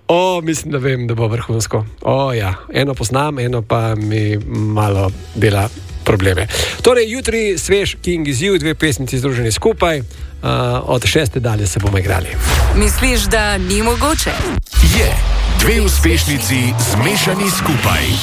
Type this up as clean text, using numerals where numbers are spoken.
Mislim, da vem, da bo vrhunsko. Ja. Eno poznam, eno pa mi malo dela probleme. Torej, jutri svež King is You, 2 pesnici združeni skupaj, od 6. dalje se bomo igrali. Misliš, da ni mogoče? Je. 2 uspešnici zmešani skupaj.